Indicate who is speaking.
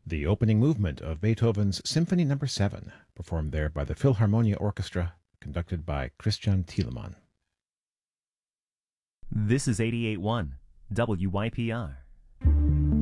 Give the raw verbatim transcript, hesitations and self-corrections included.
Speaker 1: the opening movement of Beethoven's Symphony Number seven, performed there by the Philharmonia Orchestra, conducted by Christian Thielemann.
Speaker 2: This is eighty-eight point one W Y P R.